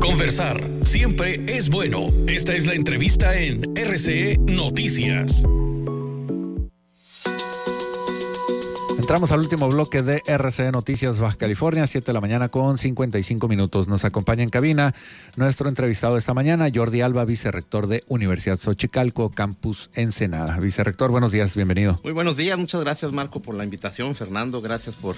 Conversar siempre es bueno. Esta es la entrevista en RCE Noticias. Entramos al último bloque de RCE Noticias Baja California, 7 de la mañana con 55 minutos. Nos acompaña en cabina nuestro entrevistado esta mañana, Jordi Alba, vicerrector de Universidad Xochicalco, Campus Ensenada. Vicerrector, buenos días, bienvenido. Muy buenos días, muchas gracias, Marco, por la invitación. Fernando, gracias por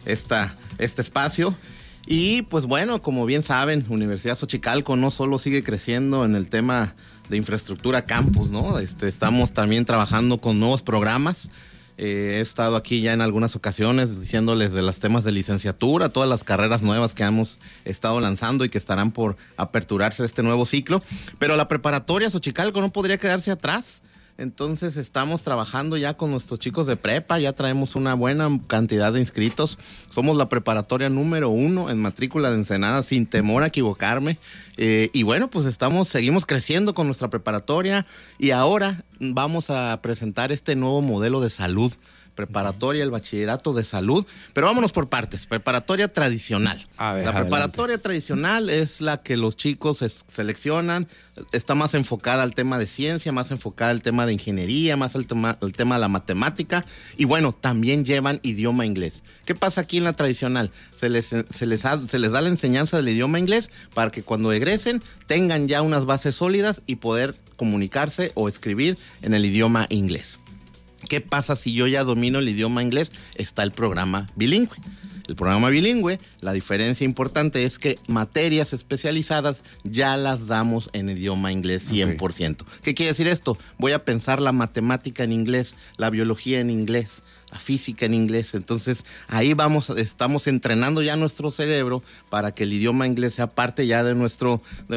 este espacio. Y pues bueno, como bien saben, Universidad Xochicalco no solo sigue creciendo en el tema de infraestructura campus, ¿no? Estamos también trabajando con nuevos programas. He estado aquí ya en algunas ocasiones diciéndoles de los temas de licenciatura, todas las carreras nuevas que hemos estado lanzando y que estarán por aperturarse este nuevo ciclo. Pero la preparatoria Xochicalco no podría quedarse atrás. Entonces estamos trabajando ya con nuestros chicos de prepa, ya traemos una buena cantidad de inscritos. Somos la preparatoria número 1 en matrícula de Ensenada, sin temor a equivocarme. Y bueno, pues seguimos creciendo con nuestra preparatoria y ahora vamos a presentar este nuevo modelo de salud. Preparatoria, el bachillerato de salud, pero vámonos por partes. Preparatoria tradicional. La preparatoria tradicional es la que los chicos seleccionan, está más enfocada al tema de ciencia, más enfocada al tema de ingeniería, más al tema de la matemática, y bueno, también llevan idioma inglés. ¿Qué pasa aquí en la tradicional? Se les da la enseñanza del idioma inglés para que cuando egresen tengan ya unas bases sólidas y poder comunicarse o escribir en el idioma inglés. ¿Qué pasa si yo ya domino el idioma inglés? Está el programa bilingüe. El programa bilingüe, la diferencia importante es que materias especializadas ya las damos en idioma inglés 100%. Okay. ¿Qué quiere decir esto? Voy a pensar la matemática en inglés, la biología en inglés, la física en inglés. Entonces ahí estamos entrenando ya nuestro cerebro para que el idioma inglés sea parte ya de nuestra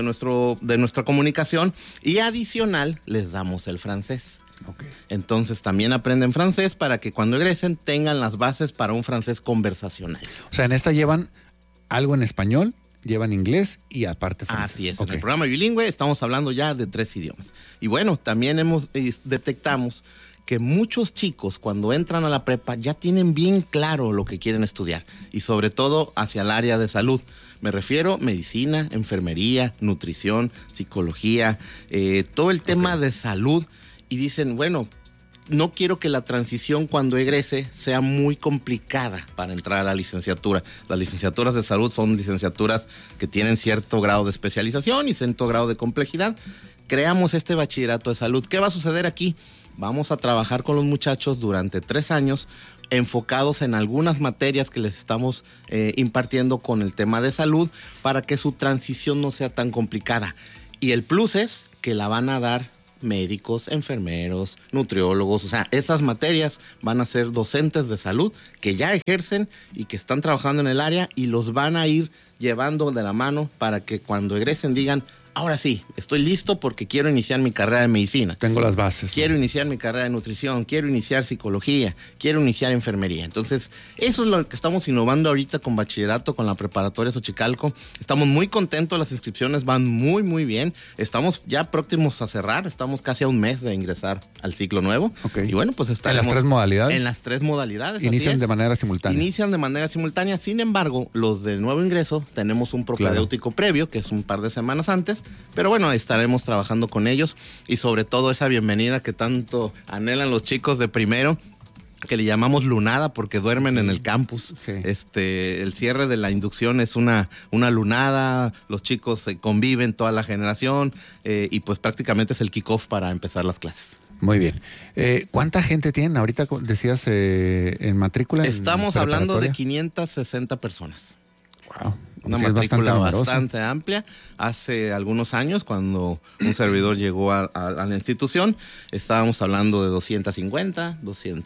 comunicación, y adicional les damos el francés. Okay. Entonces también aprenden francés para que cuando egresen tengan las bases para un francés conversacional. O sea, en esta llevan algo en español, llevan inglés y aparte francés. Así es, okay. En el programa bilingüe estamos hablando ya de 3 idiomas. Y bueno, también detectamos que muchos chicos cuando entran a la prepa ya tienen bien claro lo que quieren estudiar, y sobre todo hacia el área de salud. Me refiero a medicina, enfermería, nutrición, psicología, todo el tema de salud. Y dicen, bueno, no quiero que la transición cuando egrese sea muy complicada para entrar a la licenciatura. Las licenciaturas de salud son licenciaturas que tienen cierto grado de especialización y cierto grado de complejidad. Creamos este bachillerato de salud. ¿Qué va a suceder aquí? Vamos a trabajar con los muchachos durante 3 años enfocados en algunas materias que les estamos impartiendo con el tema de salud para que su transición no sea tan complicada. Y el plus es que la van a dar médicos, enfermeros, nutriólogos. O sea, esas materias van a ser docentes de salud que ya ejercen y que están trabajando en el área, y los van a ir llevando de la mano para que cuando egresen digan, ahora sí, estoy listo porque quiero iniciar mi carrera de medicina. Tengo las bases. Quiero iniciar mi carrera de nutrición, quiero iniciar psicología, quiero iniciar enfermería. Entonces, eso es lo que estamos innovando ahorita con bachillerato, con la preparatoria Xochicalco. Estamos muy contentos, las inscripciones van muy, muy bien. Estamos ya próximos a cerrar, estamos casi a un mes de ingresar al ciclo nuevo. Okay. Y bueno, pues estaremos... ¿En las 3 modalidades? En las 3 modalidades. Inician de manera simultánea. Inician de manera simultánea. Sin embargo, los de nuevo ingreso tenemos un propedéutico previo, que es un par de semanas antes. Pero bueno, estaremos trabajando con ellos, y sobre todo esa bienvenida que tanto anhelan los chicos de primero, que le llamamos lunada porque duermen en el campus. Sí. El cierre de la inducción es una lunada, los chicos conviven toda la generación, y pues prácticamente es el kickoff para empezar las clases. Muy bien. ¿Cuánta gente tienen? Ahorita decías en matrícula. Estamos hablando de 560 personas. Wow. Una matrícula bastante amplia. Hace algunos años, cuando un servidor llegó a la institución, estábamos hablando de 250,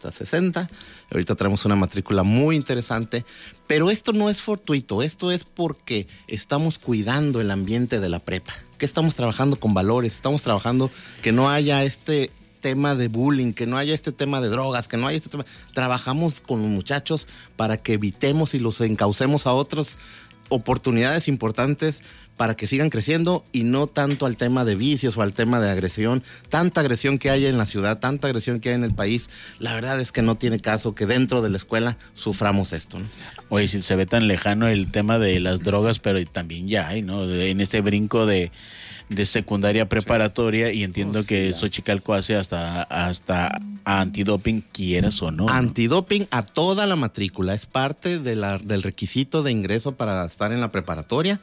260. Ahorita tenemos una matrícula muy interesante, pero esto no es fortuito, esto es porque estamos cuidando el ambiente de la prepa. Que estamos trabajando con valores, estamos trabajando que no haya este tema de bullying, que no haya este tema de drogas, que no haya este tema. Trabajamos con los muchachos para que evitemos y los encaucemos a otras oportunidades importantes para que sigan creciendo y no tanto al tema de vicios o al tema de agresión. Tanta agresión que hay en la ciudad, tanta agresión que hay en el país, la verdad es que no tiene caso que dentro de la escuela suframos esto, ¿no? Oye, si se ve tan lejano el tema de las drogas, pero también ya hay, ¿no? En este brinco de secundaria a preparatoria, y entiendo que Xochicalco hace hasta antidoping, quieras o no. Antidoping a toda la matrícula, es parte del requisito de ingreso para estar en la preparatoria.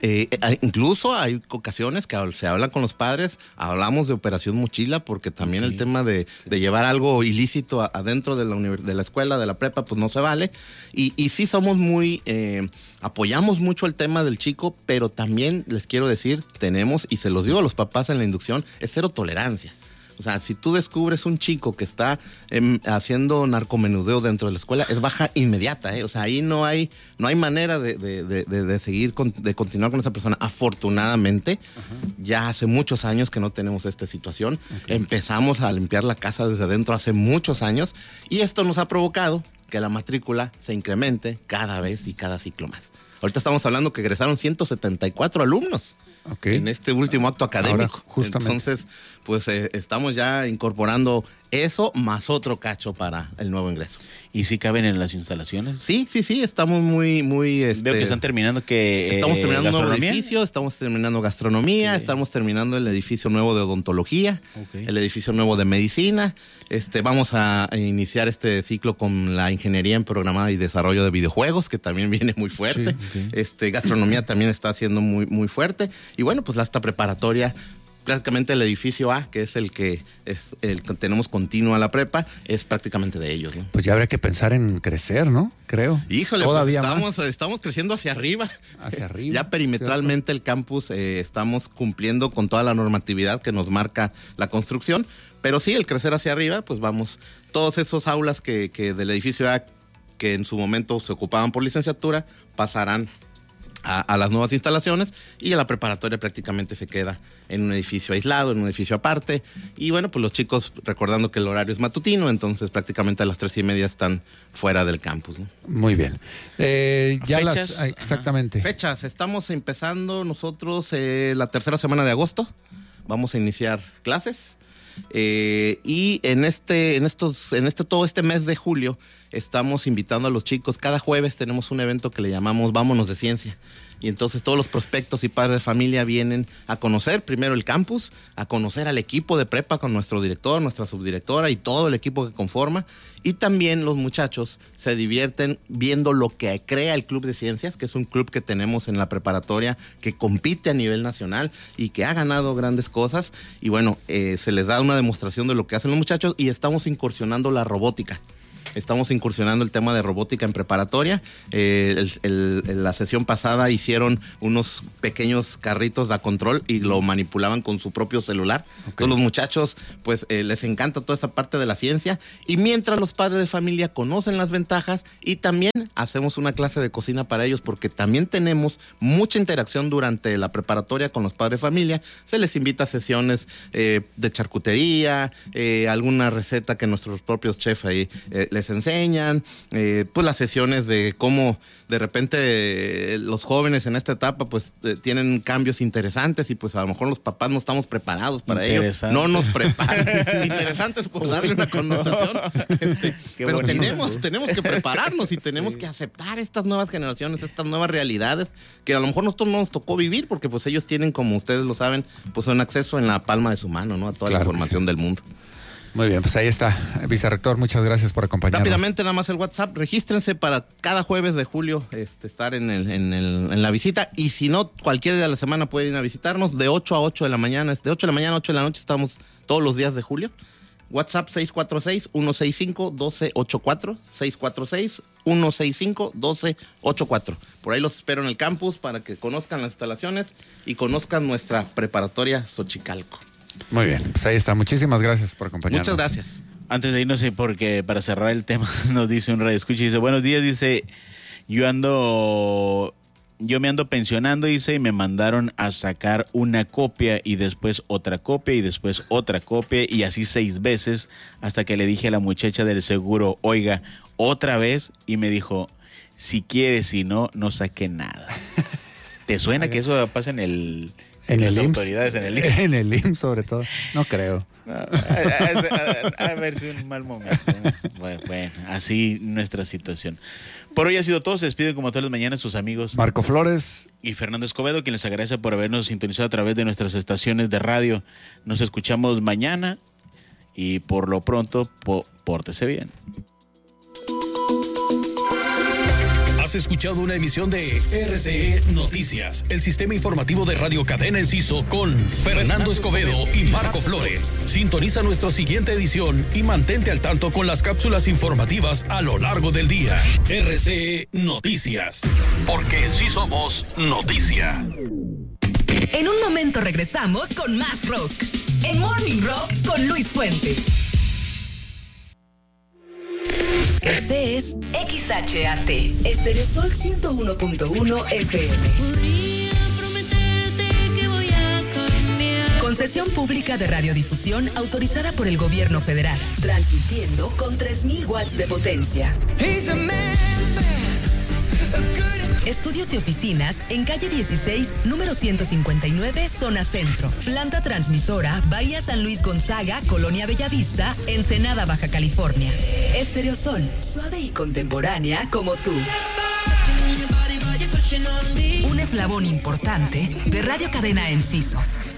Incluso hay ocasiones que se hablan con los padres, hablamos de operación mochila, porque también el tema de llevar algo ilícito adentro de la escuela, de la prepa, pues no se vale. Y sí somos muy, apoyamos mucho el tema del chico, pero también les quiero decir, tenemos, y se los digo a los papás en la inducción, es cero tolerancia. O sea, si tú descubres un chico que está haciendo narcomenudeo dentro de la escuela, es baja inmediata, ¿eh? O sea, ahí no hay manera de seguir, de continuar con esa persona. Afortunadamente, ya hace muchos años que no tenemos esta situación. Empezamos a limpiar la casa desde adentro hace muchos años, y esto nos ha provocado que la matrícula se incremente cada vez y cada ciclo más. Ahorita estamos hablando que egresaron 174 alumnos. En este último acto académico. Ahora, justamente. Entonces, pues estamos ya incorporando eso más otro cacho para el nuevo ingreso. ¿Y si caben en las instalaciones? Sí, estamos muy... Veo que están terminando estamos terminando un nuevo edificio, estamos terminando gastronomía, estamos terminando el edificio nuevo de odontología, el edificio nuevo de medicina. Vamos a iniciar este ciclo con la ingeniería en programada y desarrollo de videojuegos, que también viene muy fuerte. Gastronomía también está siendo muy, muy fuerte. Y bueno, pues esta preparatoria, prácticamente el edificio A, que es el que tenemos continuo a la prepa, es prácticamente de ellos, ¿no? Pues ya habría que pensar en crecer, ¿no? Creo. Híjole, todavía pues estamos creciendo hacia arriba. Hacia arriba. Ya perimetralmente el campus estamos cumpliendo con toda la normatividad que nos marca la construcción, pero sí, el crecer hacia arriba, pues vamos, todos esos aulas que del edificio A, que en su momento se ocupaban por licenciatura, pasarán a las nuevas instalaciones, y a la preparatoria prácticamente se queda en un edificio aislado, en un edificio aparte. Y bueno, pues los chicos, recordando que el horario es matutino, entonces prácticamente a las 3:30 están fuera del campus, ¿no? Muy bien. Ya ¿Fechas? Exactamente. Fechas, estamos empezando nosotros la tercera semana de agosto, vamos a iniciar clases. Y todo este mes de julio estamos invitando a los chicos. Cada jueves tenemos un evento que le llamamos Vámonos de Ciencia. Y entonces todos los prospectos y padres de familia vienen a conocer primero el campus, a conocer al equipo de prepa con nuestro director, nuestra subdirectora y todo el equipo que conforma. Y también los muchachos se divierten viendo lo que crea el Club de Ciencias, que es un club que tenemos en la preparatoria que compite a nivel nacional y que ha ganado grandes cosas. Y bueno, se les da una demostración de lo que hacen los muchachos, y estamos incursionando la robótica. Estamos incursionando el tema de robótica en preparatoria. La sesión pasada hicieron unos pequeños carritos de control y lo manipulaban con su propio celular. Entonces los muchachos, pues les encanta toda esa parte de la ciencia. Y mientras los padres de familia conocen las ventajas, y también hacemos una clase de cocina para ellos, porque también tenemos mucha interacción durante la preparatoria con los padres de familia. Se les invita a sesiones de charcutería, alguna receta que nuestros propios chefs ahí les enseñan, pues las sesiones de cómo de repente los jóvenes en esta etapa pues tienen cambios interesantes, y pues a lo mejor los papás no estamos preparados para ello, no nos preparan. Interesantes por darle una connotación, pero tenemos que prepararnos y tenemos que aceptar estas nuevas generaciones, estas nuevas realidades que a lo mejor nosotros no nos tocó vivir, porque pues ellos tienen, como ustedes lo saben, pues un acceso en la palma de su mano, ¿no? A toda la información del mundo. Muy bien, pues ahí está. Vicerrector, muchas gracias por acompañarnos. Rápidamente, nada más el WhatsApp. Regístrense para cada jueves de julio estar en la visita. Y si no, cualquier día de la semana pueden ir a visitarnos de 8 a 8 de la mañana. De 8 de la mañana a 8 de la noche estamos todos los días de julio. WhatsApp 646-165-1284. 646-165-1284. Por ahí los espero en el campus para que conozcan las instalaciones y conozcan nuestra preparatoria Xochicalco. Muy bien, pues ahí está. Muchísimas gracias por acompañarnos. Muchas gracias. Antes de irnos, porque para cerrar el tema, nos dice un radioescucha, dice, buenos días, dice, yo me ando pensionando, dice, y me mandaron a sacar una copia y después otra copia y después otra copia, y así 6 veces, hasta que le dije a la muchacha del seguro, oiga, otra vez, y me dijo, si quieres, si no, no saqué nada. ¿Te suena que eso pasa en el... En las el IMSS. autoridades, en el IMSS? En el IMSS, sobre todo. No creo. A ver si un mal momento. Bueno, así nuestra situación. Por hoy ha sido todo. Se despiden como todas las mañanas sus amigos Marco Flores y Fernando Escobedo, quien les agradece por habernos sintonizado a través de nuestras estaciones de radio. Nos escuchamos mañana y por lo pronto, pórtese bien. Has escuchado una emisión de RCE Noticias, el sistema informativo de Radio Cadena Enciso con Fernando Escobedo y Marco Flores. Sintoniza nuestra siguiente edición y mantente al tanto con las cápsulas informativas a lo largo del día. RCE Noticias, porque en sí somos noticia. En un momento regresamos con más rock. En Morning Rock con Luis Fuentes. Este es XHAT, Estéreo Sol 101.1 FM. Concesión pública de radiodifusión autorizada por el gobierno federal, transmitiendo con 3,000 watts de potencia. Estudios y oficinas en calle 16, número 159, zona centro. Planta transmisora, Bahía San Luis Gonzaga, Colonia Bellavista, Ensenada, Baja California. Estéreo Sol, suave y contemporánea como tú. Un eslabón importante de Radio Cadena Enciso.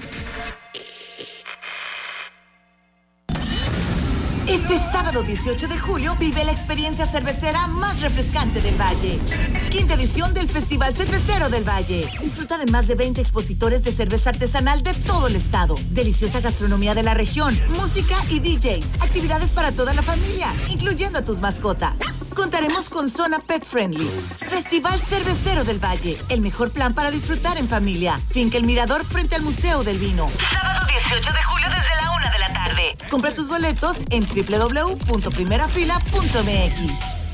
Este sábado 18 de julio vive la experiencia cervecera más refrescante del Valle. 5ª edición del Festival Cervecero del Valle. Disfruta de más de 20 expositores de cerveza artesanal de todo el estado. Deliciosa gastronomía de la región, música y DJs. Actividades para toda la familia, incluyendo a tus mascotas. Contaremos con zona pet friendly. Festival Cervecero del Valle. El mejor plan para disfrutar en familia. Finca El Mirador frente al Museo del Vino. Sábado 18 de julio desde la 1 de la tarde. Compra tus boletos en www.primerafila.mx.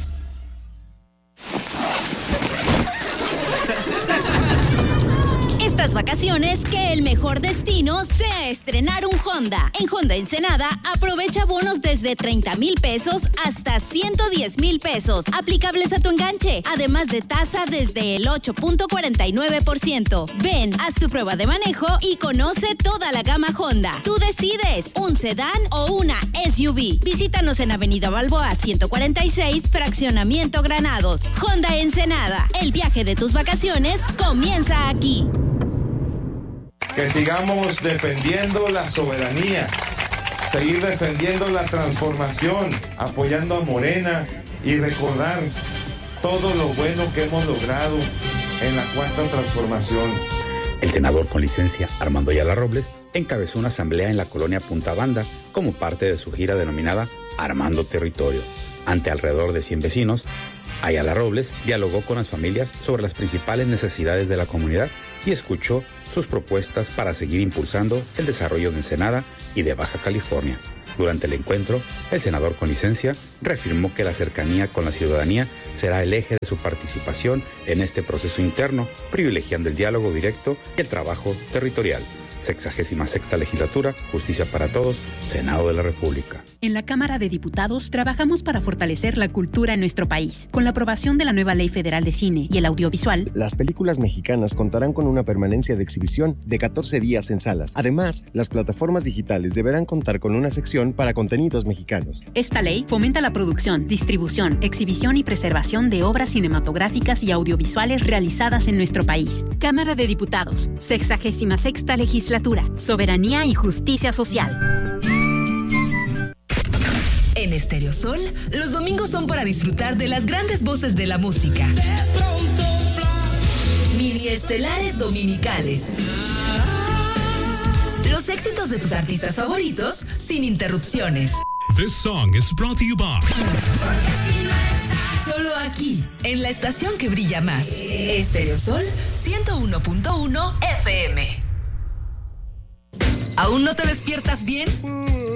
Estas vacaciones, que el mejor destino sea estrenar un Honda. En Honda Ensenada, aprovecha bonos desde 30,000 pesos hasta 110,000 pesos, aplicables a tu enganche, además de tasa desde el 8.49%. Ven, haz tu prueba de manejo y conoce toda la gama Honda. Tú decides, un sedán o una SUV. Visítanos en Avenida Balboa 146, Fraccionamiento Granados. Honda Ensenada, el viaje de tus vacaciones comienza aquí. Que sigamos defendiendo la soberanía, seguir defendiendo la transformación, apoyando a Morena y recordar todo lo bueno que hemos logrado en la cuarta transformación. El senador con licencia Armando Ayala Robles encabezó una asamblea en la colonia Punta Banda como parte de su gira denominada Armando Territorio. Ante alrededor de 100 vecinos, Ayala Robles dialogó con las familias sobre las principales necesidades de la comunidad y escuchó sus propuestas para seguir impulsando el desarrollo de Ensenada y de Baja California. Durante el encuentro, el senador con licencia reafirmó que la cercanía con la ciudadanía será el eje de su participación en este proceso interno, privilegiando el diálogo directo y el trabajo territorial. 66ª legislatura, Justicia para Todos, Senado de la República. En la Cámara de Diputados trabajamos para fortalecer la cultura en nuestro país. Con la aprobación de la nueva Ley Federal de Cine y el Audiovisual, las películas mexicanas contarán con una permanencia de exhibición de 14 días en salas. Además, las plataformas digitales deberán contar con una sección para contenidos mexicanos. Esta ley fomenta la producción, distribución, exhibición y preservación de obras cinematográficas y audiovisuales realizadas en nuestro país. Cámara de Diputados, 66ª legislatura. Soberanía y justicia social. En Estéreo Sol, los domingos son para disfrutar de las grandes voces de la música. Mini estelares dominicales. Los éxitos de tus artistas favoritos sin interrupciones. This song is brought to you by... Solo aquí, en la estación que brilla más. Estéreo Sol 101.1 FM. ¿Aún no te despiertas bien?